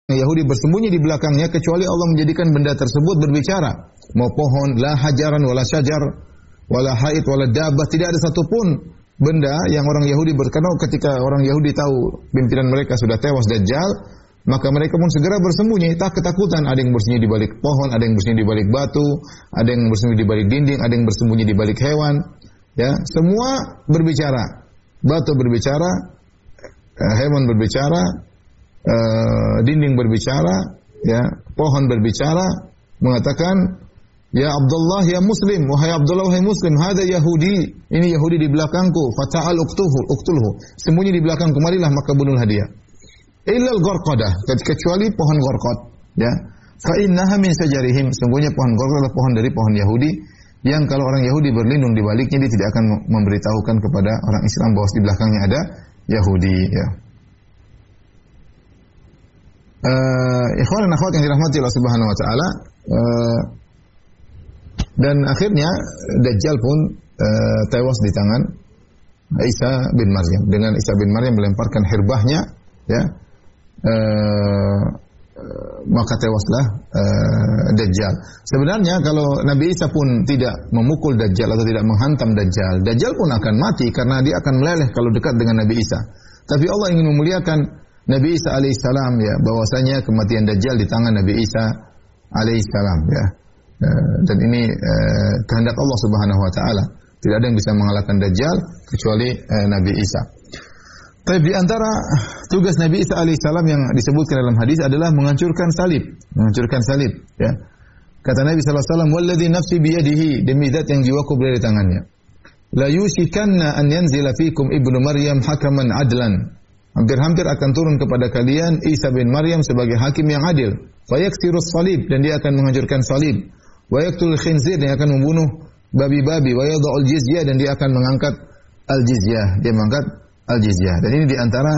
Yahudi bersembunyi di belakangnya kecuali Allah menjadikan benda tersebut berbicara. Mau pohon, la hajaran wala syajar wala haid wala dabbah, tidak ada satupun benda yang orang Yahudi berkenal ketika orang Yahudi tahu pimpinan mereka sudah tewas Dajjal, maka mereka pun segera bersembunyi, tak ketakutan. Ada yang bersembunyi di balik pohon, ada yang bersembunyi di balik batu, ada yang bersembunyi di balik dinding, ada yang bersembunyi di balik hewan. Ya, semua berbicara. Batu berbicara, hewan berbicara, dinding berbicara, ya, pohon berbicara, mengatakan, ya Abdullah ya Muslim, wahai Abdullah wahai Muslim, hada Yahudi, ini Yahudi di belakangku, fata'al uqtulhu, sembunyi di belakangku, marilah maka bunuhlah dia. Illa al-gharqadah, kecuali pohon gharqad, ya. Fa innaha min sajarihim, sungguhnya pohon gharqad adalah pohon dari pohon Yahudi yang kalau orang Yahudi berlindung di baliknya dia tidak akan memberitahukan kepada orang Islam bahwa di belakangnya ada Yahudi, ya. Ikhwan dan akhwat yang dirahmati Allah Subhanahu wa taala, dan akhirnya Dajjal pun tewas di tangan Isa bin Maryam. Dengan Isa bin Maryam melemparkan hirbahnya, ya, maka tewaslah Dajjal. Sebenarnya kalau Nabi Isa pun tidak memukul Dajjal atau tidak menghantam Dajjal, Dajjal pun akan mati karena dia akan meleleh kalau dekat dengan Nabi Isa. Tapi Allah ingin memuliakan Nabi Isa alaihissalam, ya, bahwasanya kematian Dajjal di tangan Nabi Isa alaihissalam, ya. Dan ini kehendak Allah Subhanahu wa taala. Tidak ada yang bisa mengalahkan Dajjal kecuali Nabi Isa. Tapi di antara tugas Nabi Isa alaihissalam yang disebutkan dalam hadis adalah menghancurkan salib, ya. Kata Nabi sallallahu alaihi wasallam, "Walladzi nafsi biyadihi," demi zat yang jiwaku berada di tangannya. "La yushikanna an yanzila fikum ibnu Maryam hakaman adlan." Hampir-hampir akan turun kepada kalian Isa bin Maryam sebagai hakim yang adil. Fayaksirus salib, dan dia akan menghancurkan salib. Wa yaqtul khinzir, dia akan membunuh babi-babi. Wa yadha'ul jizyah, dan dia akan mengangkat al-jizyah. Dia mengangkat al-jizyah. Dan ini diantara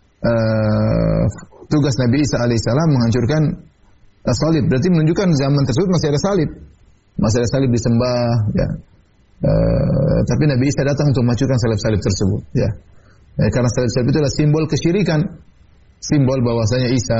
tugas Nabi Isa alaihissalam menghancurkan salib. Berarti menunjukkan zaman tersebut masih ada salib. Masih ada salib disembah, ya. Tapi Nabi Isa datang untuk menghancurkan salib-salib tersebut, ya. Karena salib-salib itu adalah simbol kesyirikan. Simbol bahwasanya Isa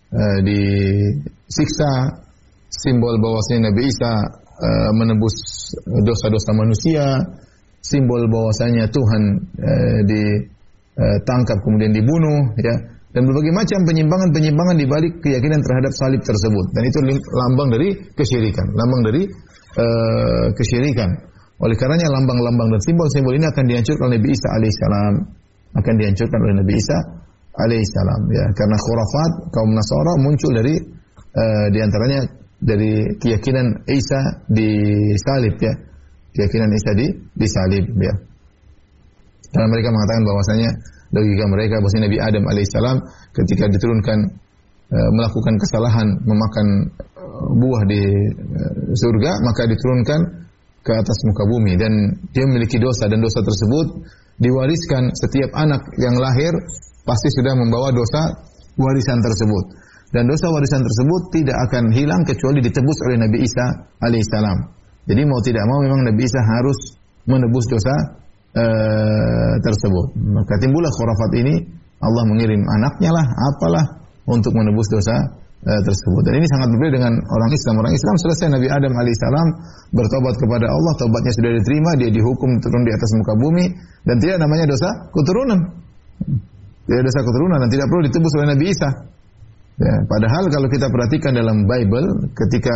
disiksa, simbol bahwasanya Nabi Isa menebus dosa-dosa manusia, simbol bahwasanya Tuhan ditangkap kemudian dibunuh, ya, dan berbagai macam penyimpangan-penyimpangan di balik keyakinan terhadap salib tersebut. Dan itu lambang dari kesyirikan, kesyirikan. Oleh karenanya lambang-lambang dan simbol-simbol ini akan dihancurkan oleh Nabi Isa alaihissalam, ya, karena khurafat kaum Nasara muncul dari di antaranya dari keyakinan Isa disalib, ya. Keyakinan Isa disalib, ya. Karena mereka mengatakan bahwasanya logika mereka bahwasanya Nabi Adam alaihissalam ketika diturunkan melakukan kesalahan memakan buah di surga, maka diturunkan ke atas muka bumi dan dia memiliki dosa, dan dosa tersebut diwariskan. Setiap anak yang lahir pasti sudah membawa dosa warisan tersebut, dan dosa warisan tersebut tidak akan hilang kecuali ditebus oleh Nabi Isa alaihissalam. Jadi mau tidak mau memang Nabi Isa harus menebus dosa tersebut. Maka timbullah khurafat ini, Allah mengirim anaknya lah, apalah, untuk menebus dosa tersebut. Dan ini sangat berbeda dengan orang Islam. Orang Islam selesai Nabi Adam alaihissalam bertobat kepada Allah, tobatnya sudah diterima, dia dihukum turun di atas muka bumi, dan tidak namanya dosa keturunan. Tidak dosa keturunan dan tidak perlu ditebus oleh Nabi Isa. Ya, padahal kalau kita perhatikan dalam Bible, ketika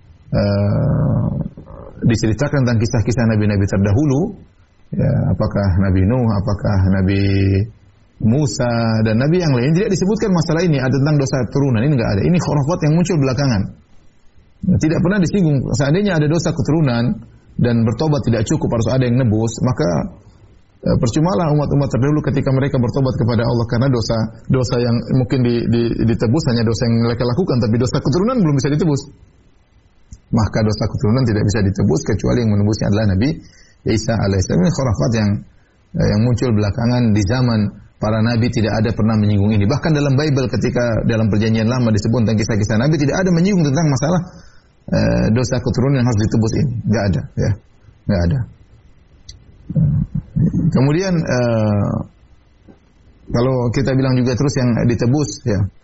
diceritakan tentang kisah-kisah nabi-nabi terdahulu, ya, apakah Nabi Nuh, apakah Nabi Musa dan nabi yang lain, tidak disebutkan masalah ini, ada tentang dosa keturunan. Ini enggak ada. Ini khurafat yang muncul belakangan. Tidak pernah disinggung. Seandainya ada dosa keturunan dan bertobat tidak cukup, harus ada yang nebus, maka percumalah umat-umat terdahulu ketika mereka bertobat kepada Allah, karena dosa yang mungkin ditebus hanya dosa yang mereka lakukan, tapi dosa keturunan belum bisa ditebus. Maka dosa keturunan tidak bisa ditebus kecuali yang menebusnya adalah Nabi Isa alaihissalam. Ini khurafat yang muncul belakangan. Di zaman para nabi tidak ada pernah menyinggung ini. Bahkan dalam Bible ketika dalam perjanjian lama disebut tentang kisah-kisah nabi, tidak ada menyinggung tentang masalah dosa keturunan yang harus ditebus ini. Enggak ada, ya. Enggak ada. Kemudian kalau kita bilang juga terus yang ditebus, ya.